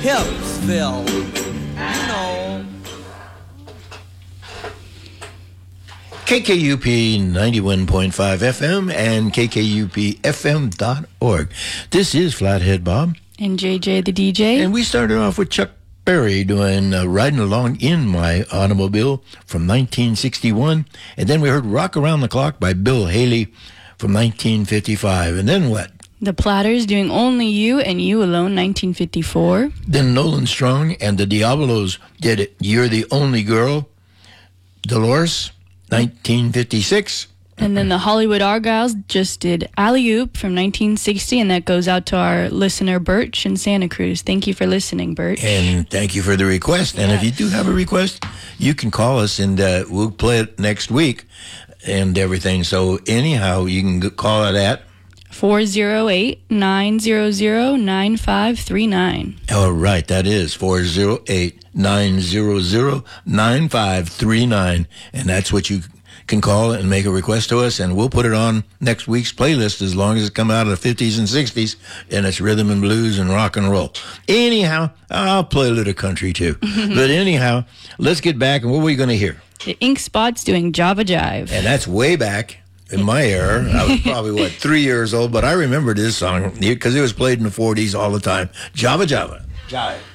Hipsville. You know. KKUP 91.5 FM and KKUPFM.org. This is Flathead Bob. And JJ the DJ. And we started off with Chuck Berry doing Riding Along in My Automobile from 1961. And then we heard Rock Around the Clock by Bill Haley from 1955. And then what? The Platters doing Only You and You Alone, 1954. Then Nolan Strong and the Diablos did it. You're the Only Girl. Dolores, 1956. And then the Hollywood Argyles just did Alley Oop from 1960, and that goes out to our listener, Birch in Santa Cruz. Thank you for listening, Birch. And thank you for the request. And if you do have a request, you can call us, and we'll play it next week and everything. So anyhow, you can call it at 408-900-9539. All right, that is 408-900-9539. And that's what you can call and make a request to us, and we'll put it on next week's playlist as long as it comes out of the 50s and 60s, and it's rhythm and blues and rock and roll. Anyhow, I'll play a little country too. But anyhow, let's get back, and what are we going to hear? The Ink Spots doing Java Jive. And that's way back in my era. I was probably, 3 years old, but I remember this song because it was played in the 40s all the time. Java Java. Jive.